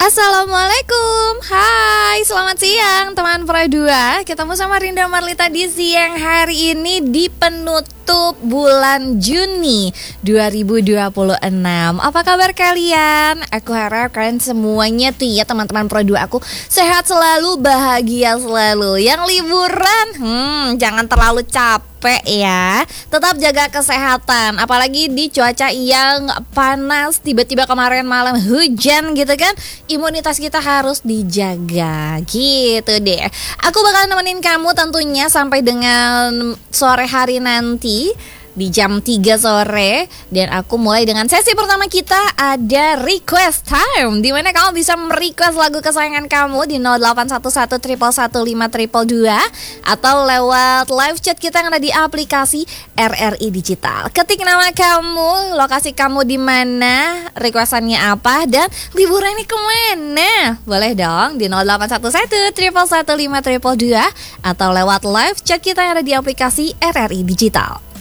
Assalamualaikum, hai selamat siang teman Pro 2. Ketemu sama Rinda Marlita di siang hari ini di penutup bulan Juni 2026. Apa kabar kalian? Aku harap kalian semuanya tuh ya teman-teman Pro 2 aku sehat selalu, bahagia selalu. Yang liburan, jangan terlalu capek ya. Tetap jaga kesehatan, apalagi di cuaca yang panas, tiba-tiba kemarin malam hujan gitu kan. Imunitas kita harus dijaga gitu deh. Aku bakal nemenin kamu tentunya sampai dengan sore hari nanti di jam 3 sore. Dan aku mulai dengan sesi pertama kita, ada request time, dimana kamu bisa merequest lagu kesayangan kamu di 0811 111 522 atau lewat live chat kita yang ada di aplikasi RRI Digital. Ketik nama kamu, lokasi kamu di mana, requestannya apa, dan liburan ini kemana. Boleh dong di 0811 111 522 atau lewat live chat kita yang ada di aplikasi RRI Digital.